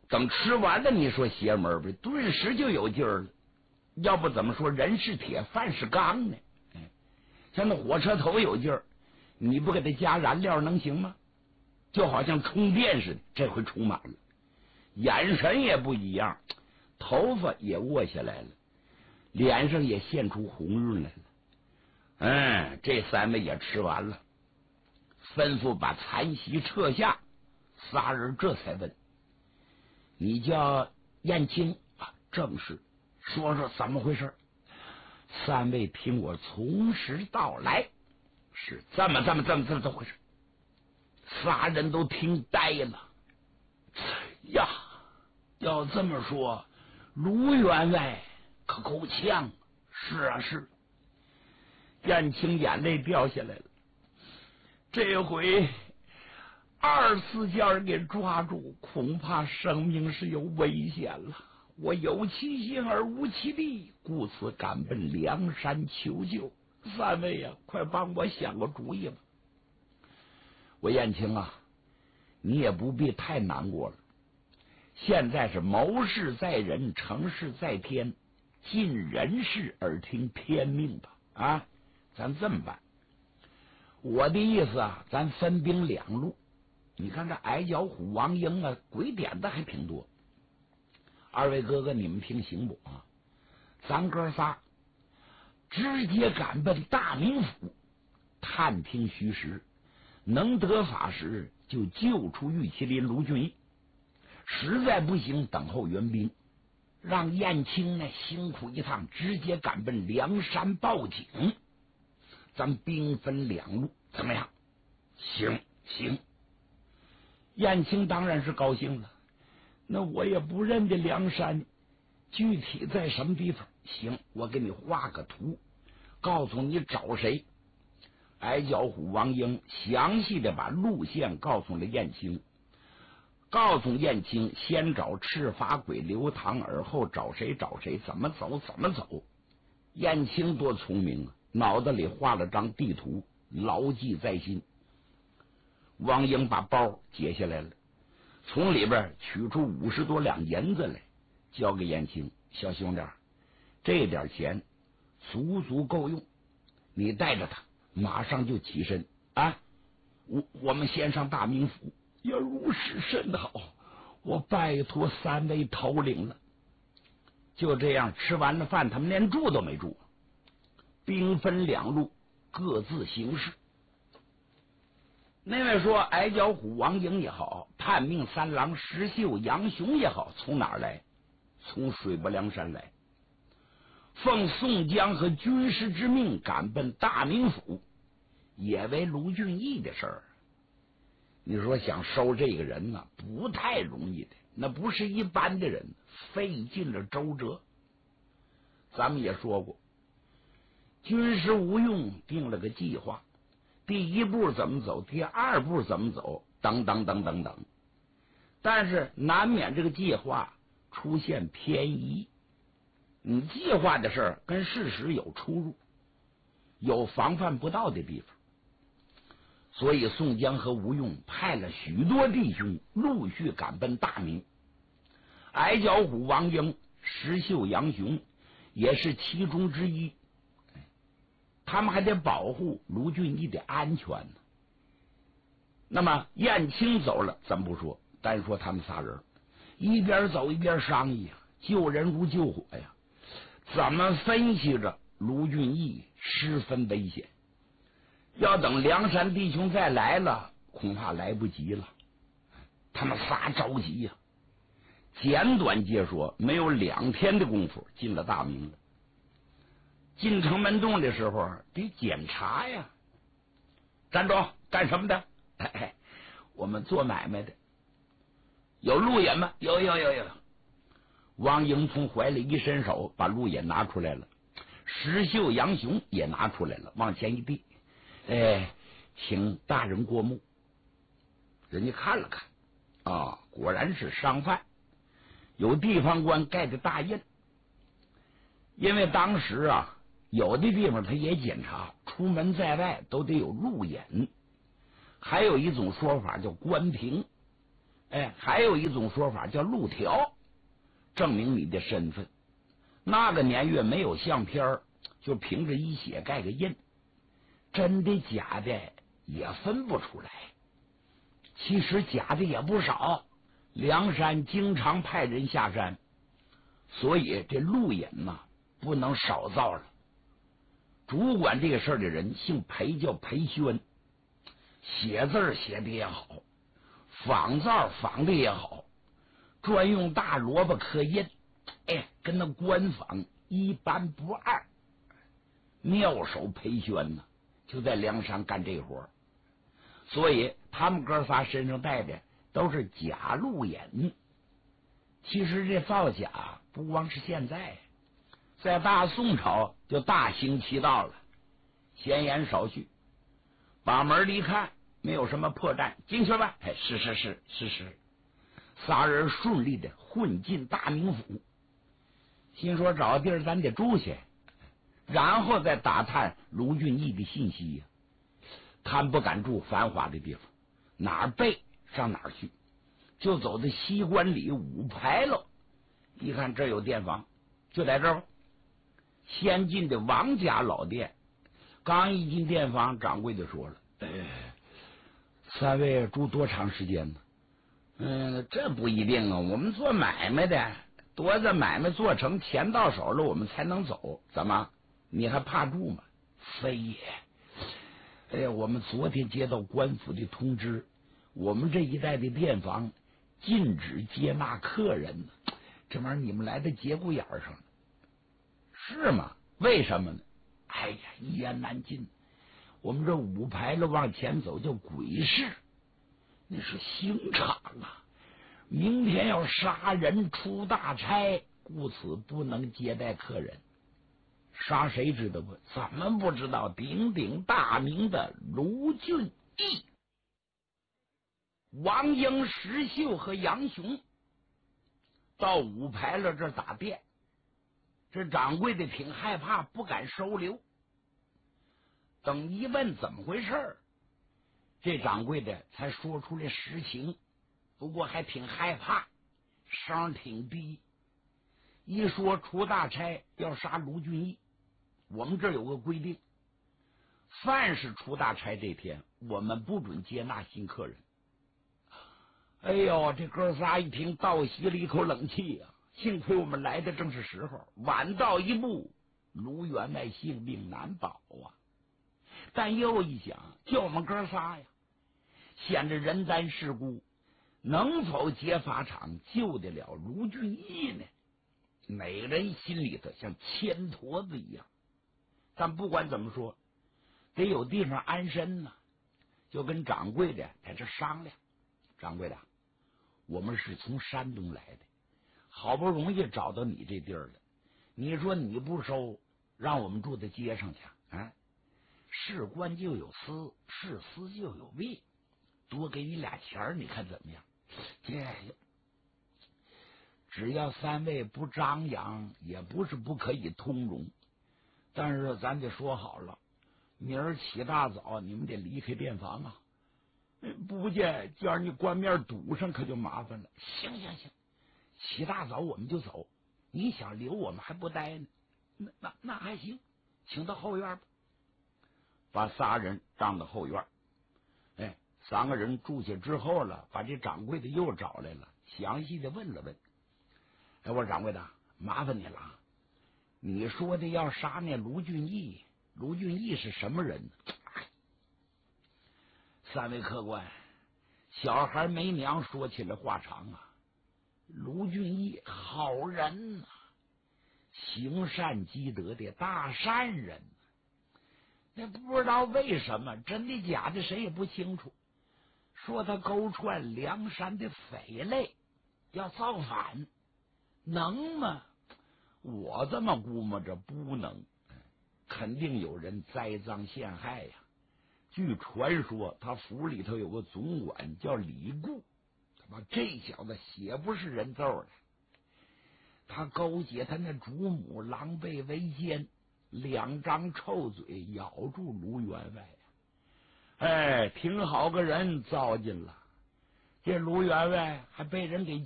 等吃完了，你说邪门不？顿时就有劲儿了。要不怎么说人是铁，饭是钢呢？像那火车头有劲儿，你不给它加燃料能行吗？就好像充电似的，这回充满了。眼神也不一样，头发也卧下来了，脸上也现出红晕来了。这三位也吃完了，吩咐把残席撤下。仨人这才问：“你叫燕青啊？”“正是。”“说说怎么回事？”三位听我从实道来。是这么回事。仨人都听呆了。呀，要这么说，卢员外可够呛。是啊，是。燕青眼泪掉下来了。这回24件给抓住，恐怕生命是有危险了。我有其心而无其力，故此赶奔梁山求救。三位啊，快帮我想个主意吧。我燕青啊，你也不必太难过了。现在是谋事在人，成事在天，尽人事而听天命吧。啊，咱这么办，我的意思啊，咱分兵两路。你看这矮脚虎王英啊，鬼点子还挺多。二位哥哥，你们听行不啊？咱哥仨直接赶奔大名府，探听虚实，能得法时就救出玉麒麟卢俊义，实在不行等候援兵，让燕青呢辛苦一趟，直接赶奔梁山报警。咱兵分两路，怎么样？行。燕青当然是高兴了。那我也不认得梁山，具体在什么地方？行，我给你画个图，告诉你找谁。矮脚虎王英详细的把路线告诉了燕青，告诉燕青先找赤发鬼刘唐，而后找谁，怎么走。燕青多聪明啊，脑袋里画了张地图，牢记在心。王英把包解下来了，从里边取出50多两银子来，交给燕青。小兄弟，这点钱足够用，你带着他马上就起身啊！我们先上大名府。要如是甚好，我拜托三位头领了。就这样，吃完了饭，他们连住都没住。兵分两路，各自行事。那位说矮脚虎王英也好，叛命三郎石秀杨雄也好，从哪儿来？从水泊梁山来，奉宋江和军师之命赶奔大名府，也为卢俊义的事儿。你说想收这个人呢，不太容易的，那不是一般的人，费尽了周折。咱们也说过，军师吴用定了个计划，第一步怎么走，第二步怎么走，等等，但是难免这个计划出现偏移。你计划的事儿跟事实有出入，有防范不到的地方，所以宋江和吴用派了许多弟兄陆续赶奔大名。矮脚虎王英、石秀杨雄也是其中之一，他们还得保护卢俊义的安全呢。那么燕青走了咱不说，单说他们仨人一边走一边商议啊，救人如救火呀，怎么分析着卢俊义十分危险，要等梁山弟兄再来了恐怕来不及了。他们仨着急呀，简短截说，没有2天的功夫进了大名了。进城门洞的时候得检查呀。站住，干什么的？我们做买卖的。有路引吗？有。王英从怀里一伸手，把路引拿出来了。石秀杨雄也拿出来了，往前一递，请大人过目。人家看了看啊，果然是商贩，有地方官盖的大印。因为当时啊，有的地方他也检查，出门在外都得有路引，还有一种说法叫关凭， 还有一种说法叫路条，证明你的身份。那个年月没有相片，就凭着一血盖个印，真的假的也分不出来。其实假的也不少，梁山经常派人下山，所以这路引呐不能少造了。主管这个事儿的人姓裴，叫裴宣，写字写的也好，仿造仿的也好，专用大萝卜刻印，跟那官仿一般不二。妙手裴宣呢，就在梁山干这活，所以他们哥仨身上带的都是假路引。其实这造假不光是现在，在大宋朝就大行其道了。闲言少叙，把门一看，没有什么破绽，进去吧。是。仨人顺利的混进大名府，心说找个地儿咱得住下，然后再打探卢俊义的信息呀。他们不敢住繁华的地方，哪儿背上哪儿去，就走到西关里五牌楼，一看这有店房，就在这儿吧。先进的王家老店，刚一进店房，掌柜的说了：“三位住多长时间呢？”这不一定啊，我们做买卖的，多子买卖做成，钱到手了，我们才能走。怎么，你还怕住吗？非也。我们昨天接到官府的通知，我们这一带的店房禁止接纳客人呢。这玩意儿你们来的节骨眼上了，是吗？为什么呢？一言难尽。我们这五牌楼往前走叫鬼市，那是刑场啊！明天要杀人出大差，故此不能接待客人。杀谁知道不？怎么不知道？鼎鼎大名的卢俊义、王英、石秀和杨雄到五牌楼这打店，这掌柜的挺害怕，不敢收留。等一问怎么回事，这掌柜的才说出来实情，不过还挺害怕，声挺低。一说出大差要杀卢俊义，我们这儿有个规定，凡是出大差这天，我们不准接纳新客人。这哥仨一听，倒吸了一口冷气啊！幸亏我们来的正是时候，晚到一步，卢员外性命难保啊！但又一想，就我们哥仨呀，显着人单势孤，能否劫法场救得了卢俊义呢？每个人心里头像铅坨子一样。但不管怎么说，得有地方安身呢，就跟掌柜的在这商量。掌柜的，我们是从山东来的，好不容易找到你这地儿了，你说你不收，让我们住在街上去啊？是官就有私，是私就有弊，多给你俩钱，你看怎么样？只要三位不张扬，也不是不可以通融。但是咱得说好了，明儿起大早你们得离开店房啊！不见叫你官面堵上，可就麻烦了。行，起大早我们就走。你想留我们还不待呢？那还行，请到后院吧。把仨人让到后院。三个人住下之后了，把这掌柜的又找来了，详细的问了问。我说掌柜的，麻烦你了，你说的要杀那卢俊义，卢俊义是什么人呢？三位客官，小孩没娘，说起来话长啊。卢俊义好人啊，行善积德的大善人。那不知道为什么，真的假的谁也不清楚，说他勾串梁山的匪类，要造反，能吗？我这么估摸着不能，肯定有人栽赃陷害呀。据传说，他府里头有个总管叫李固，他妈这小子血不是人揍的，他勾结他那主母狼狈为奸，两张臭嘴咬住卢员外呀！挺好个人糟践了。 这鲁员外还被人给